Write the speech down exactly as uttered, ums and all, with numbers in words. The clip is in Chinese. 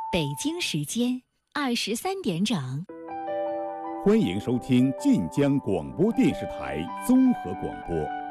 北京时间二十三点整。 欢迎收听晋江广播电视台综合广播。